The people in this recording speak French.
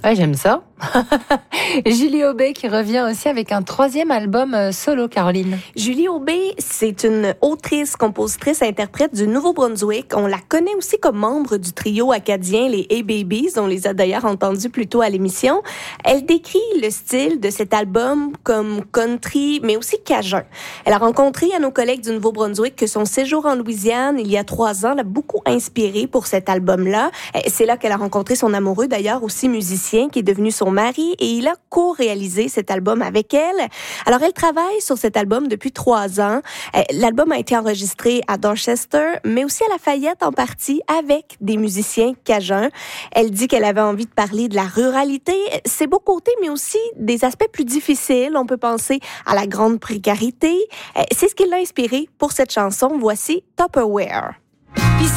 Ouais, j'aime ça. Julie Aubé qui revient aussi avec un 3e album solo, Caroline. Julie Aubé, c'est une autrice, compositrice, interprète du Nouveau-Brunswick. On la connaît aussi comme membre du trio acadien les Hey Babies. On les a d'ailleurs entendus plus tôt à l'émission. Elle décrit le style de cet album comme country, mais aussi cajun. Elle a rencontré à nos collègues du Nouveau-Brunswick que son séjour en Louisiane, il y a 3 ans, l'a beaucoup inspiré pour cet album-là. C'est là qu'elle a rencontré son amoureux, d'ailleurs aussi musicien, qui est devenu son mari, et il a co-réalisé cet album avec elle. Alors, elle travaille sur cet album depuis 3 ans. L'album a été enregistré à Dorchester, mais aussi à Lafayette en partie, avec des musiciens cajuns. Elle dit qu'elle avait envie de parler de la ruralité, ses beaux côtés, mais aussi des aspects plus difficiles. On peut penser à la grande précarité. C'est ce qui l'a inspiré pour cette chanson. Voici Tupperware.